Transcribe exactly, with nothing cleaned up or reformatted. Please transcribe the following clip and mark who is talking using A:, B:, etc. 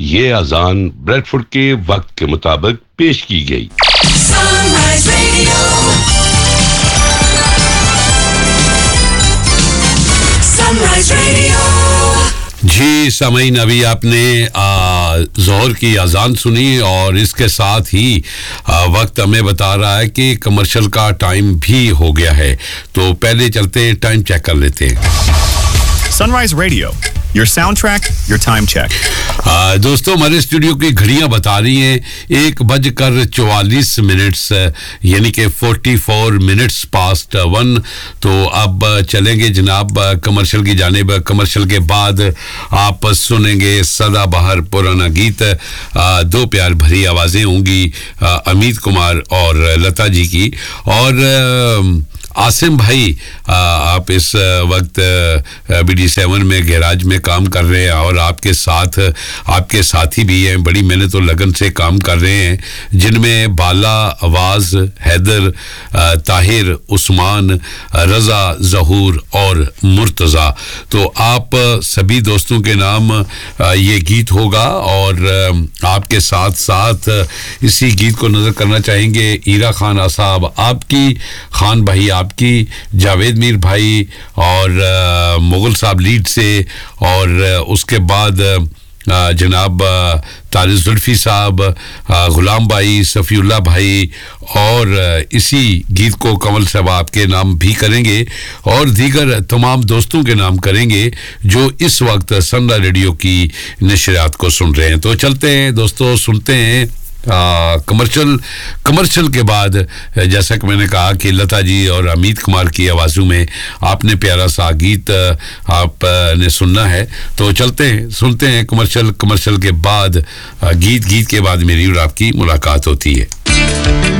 A: ये अजान ब्रेडफोर्ड के वक्त के मुताबिक पेश की गई।
B: Sunrise Radio, Sunrise Radio।
C: जी सामीन, अभी आपने ज़ोहर की अजान सुनी और इसके साथ ही आ, वक्त हमें बता रहा है कि कमर्शियल का टाइम भी हो गया है, तो पहले चलते टाइम चेक कर लेते हैं।
D: Sunrise Radio, your soundtrack, your time check.
C: आ, दोस्तों, हमारे स्टूडियो की घड़ियां बता रही हैं एक बजकर चौवालीस मिनट्स, यानी कि forty four minutes past one. तो अब चलेंगे जनाब कमर्शियल की जानिब। कमर्शियल के बाद आप सुनेंगे सदाबहार पुराना गीत। आ, दो प्यार भरी आवाज़ें होंगी अमित कुमार और लता जी की। और आ, आसिम भाई, आ, आप इस वक्त बी डी सेवन में गैराज में काम कर रहे हैं और आपके साथ आपके साथी भी हैं, बड़ी मेहनत और लगन से काम कर रहे हैं, जिनमें बाला, आवाज़, हैदर, आ, ताहिर, उस्मान, रज़ा, ज़हूर और मुर्तज़ा। तो आप सभी दोस्तों के नाम आ, ये गीत होगा और आ, आपके साथ साथ इसी गीत को नज़र करना चाहेंगे ईरा खान साहब, आपकी खान भाई, आपकी जावेद मीर भाई और आ, मुगल साहब लीड से, और आ, उसके बाद आ, जनाब तारिक जुल्फी साहब, गुलाम भाई, सफ़ीउल्लाह भाई, और आ, इसी गीत को कमल साहब आपके नाम भी करेंगे और दीगर तमाम दोस्तों के नाम करेंगे जो इस वक्त सन्ना रेडियो की नशरियात को सुन रहे हैं। तो चलते हैं दोस्तों, सुनते हैं कमर्शियल। कमर्शियल के बाद जैसा कि मैंने कहा कि लता जी और अमित कुमार की आवाज़ों में आपने प्यारा सा गीत आपने सुनना है। तो चलते हैं, सुनते हैं कमर्शियल। कमर्शियल के बाद गीत, गीत के बाद मेरी और आपकी मुलाकात होती है।